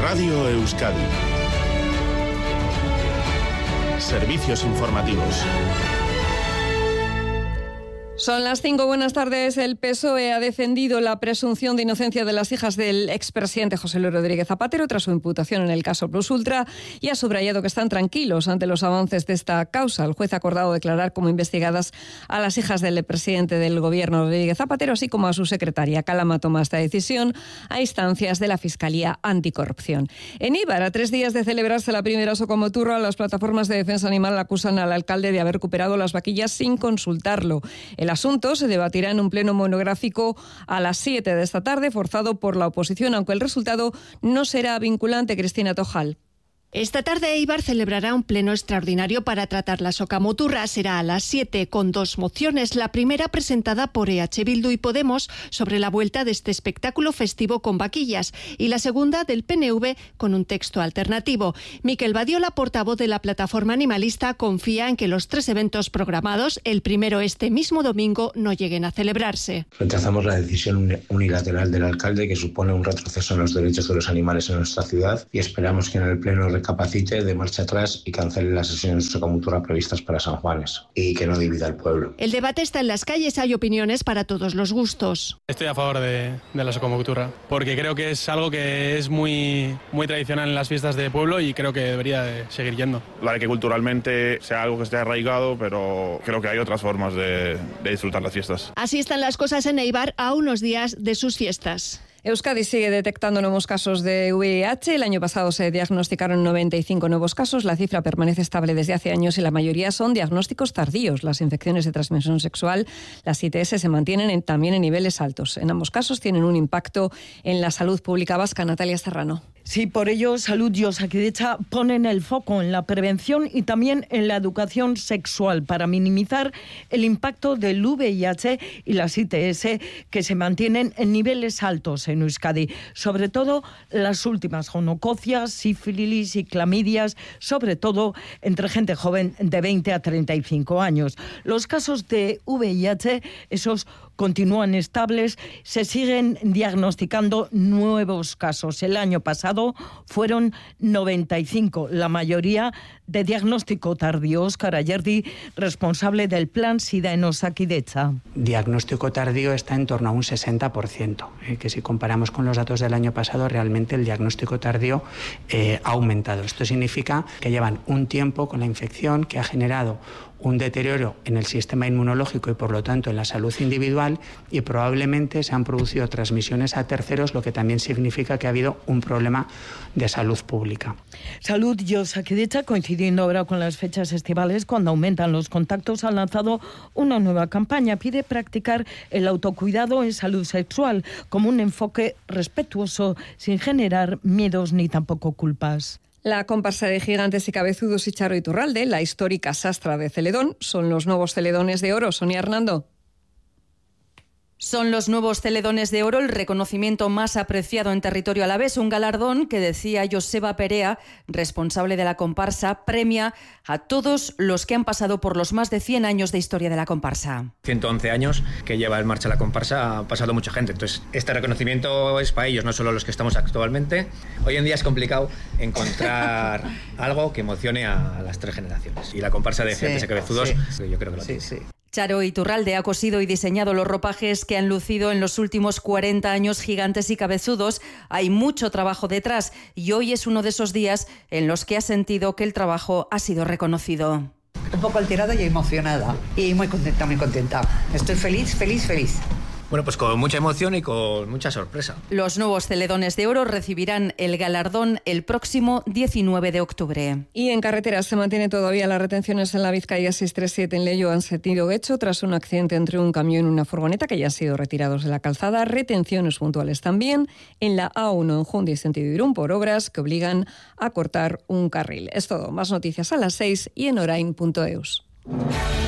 Radio Euskadi. Servicios informativos. Son las 5, buenas tardes. El PSOE ha defendido la presunción de inocencia de las hijas del expresidente José Luis Rodríguez Zapatero tras su imputación en el caso Plus Ultra y ha subrayado que están tranquilos ante los avances de esta causa. El juez ha acordado declarar como investigadas a las hijas del presidente del gobierno Rodríguez Zapatero, así como a su secretaria. Calama toma esta decisión a instancias de la Fiscalía Anticorrupción. En Eibar, a 3 días de celebrarse la primera Socomoturra, las plataformas de defensa animal acusan al alcalde de haber recuperado las vaquillas sin consultarlo. El asunto se debatirá en un pleno monográfico a las 7 de esta tarde, forzado por la oposición, aunque el resultado no será vinculante. Cristina Tojal. Esta tarde Eibar celebrará un pleno extraordinario para tratar la Socamoturra. Será a las 7 con 2 mociones. La primera presentada por EH Bildu y Podemos sobre la vuelta de este espectáculo festivo con vaquillas y la segunda del PNV con un texto alternativo. Miquel Badiola, portavoz de la plataforma animalista, confía en que los 3 eventos programados, el primero este mismo domingo, no lleguen a celebrarse. Rechazamos la decisión unilateral del alcalde que supone un retroceso en los derechos de los animales en nuestra ciudad y esperamos que en el pleno recapacite, de marcha atrás y cancele las sesiones de Socamoturra previstas para San Juanes y que no divida al pueblo. El debate está en las calles, hay opiniones para todos los gustos. Estoy a favor de la Socamoturra porque creo que es algo que es muy tradicional en las fiestas de pueblo y creo que debería de seguir yendo. Vale que culturalmente sea algo que esté arraigado, pero creo que hay otras formas de disfrutar las fiestas. Así están las cosas en Eibar a unos días de sus fiestas. Euskadi sigue detectando nuevos casos de VIH. El año pasado se diagnosticaron 95 nuevos casos. La cifra permanece estable desde hace años y la mayoría son diagnósticos tardíos. Las infecciones de transmisión sexual, las ITS, se mantienen también en niveles altos. En ambos casos tienen un impacto en la salud pública vasca. Natalia Serrano. Sí, por ello Salud y Osakidetza ponen el foco en la prevención y también en la educación sexual para minimizar el impacto del VIH y las ITS que se mantienen en niveles altos en Euskadi. Sobre todo las últimas, gonococias, sífilis y clamidias, sobre todo entre gente joven de 20 a 35 años. Los casos de VIH, esos continúan estables, se siguen diagnosticando nuevos casos. El año pasado fueron 95, la mayoría de diagnóstico tardío. Óscar Ayerdi, responsable del Plan SIDA en Osakidetza. Diagnóstico tardío está en torno a un 60%, que si comparamos con los datos del año pasado, realmente el diagnóstico tardío ha aumentado. Esto significa que llevan un tiempo con la infección que ha generado un deterioro en el sistema inmunológico y por lo tanto en la salud individual y probablemente se han producido transmisiones a terceros, lo que también significa que ha habido un problema de salud pública. Salud y Osakidetza, coincidiendo ahora con las fechas estivales, cuando aumentan los contactos, han lanzado una nueva campaña. Pide practicar el autocuidado en salud sexual como un enfoque respetuoso, sin generar miedos ni tampoco culpas. La comparsa de Gigantes y Cabezudos y Charo Iturralde, la histórica sastra de Celedón, son los nuevos Celedones de Oro. Sonia Hernando. Son los nuevos Celedones de Oro, el reconocimiento más apreciado en territorio alavés, un galardón que, decía Joseba Perea, responsable de la comparsa, premia a todos los que han pasado por los más de 100 años de historia de la comparsa. 111 años que lleva en marcha la comparsa, ha pasado mucha gente, entonces este reconocimiento es para ellos, no solo los que estamos actualmente. Hoy en día es complicado encontrar algo que emocione a las 3 generaciones y la comparsa de Gigantes y Cabezudos, yo creo que lo tiene. Charo Iturralde ha cosido y diseñado los ropajes que han lucido en los últimos 40 años Gigantes y Cabezudos. Hay mucho trabajo detrás y hoy es uno de esos días en los que ha sentido que el trabajo ha sido reconocido. Un poco alterada y emocionada y muy contenta, muy contenta. Estoy feliz. Bueno, pues con mucha emoción y con mucha sorpresa. Los nuevos Celedones de Oro recibirán el galardón el próximo 19 de octubre. Y en carreteras se mantienen todavía las retenciones en la Vizcaya 637 en Leyo han sentido hecho tras un accidente entre un camión y una furgoneta que ya han sido retirados de la calzada. Retenciones puntuales también en la A1 en Jundia y sentido Irún por obras que obligan a cortar un carril. Es todo. Más noticias a las 6 y en orain.eus.